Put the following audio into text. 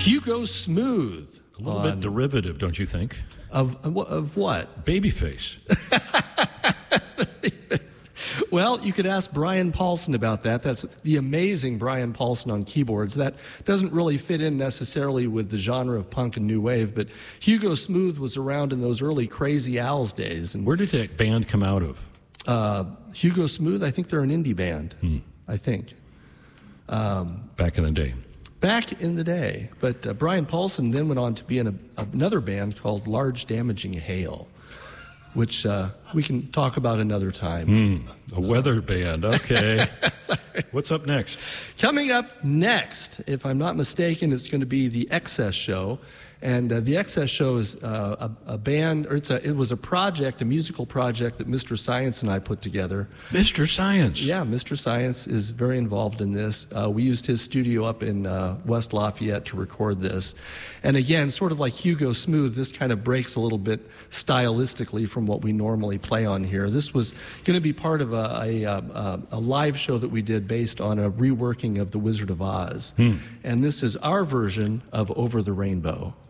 Hugo Smooth. A little bit derivative, don't you think? Of what? Babyface. Well, you could ask Brian Paulson about that. That's the amazing Brian Paulson on keyboards. That doesn't really fit in necessarily with the genre of punk and new wave, but Hugo Smooth was around in those early Crazy Owls days. And where did that band come out of? Hugo Smooth, I think they're an indie band, I think. Back in the day. Back in the day. But Brian Paulson then went on to be in another band called Large Damaging Hail, which we can talk about another time. A weather band, okay. What's up next? Coming up next, if I'm not mistaken, it's going to be the Excess Show. And the Excess Show is a band, or it was a project, a musical project that Mr. Science and I put together. Mr. Science? Yeah, Mr. Science is very involved in this. We used his studio up in West Lafayette to record this. And again, sort of like Hugo Smooth, this kind of breaks a little bit stylistically from what we normally play on here. This was going to be part of a live show that we did based on a reworking of The Wizard of Oz. And this is our version of Over the Rainbow.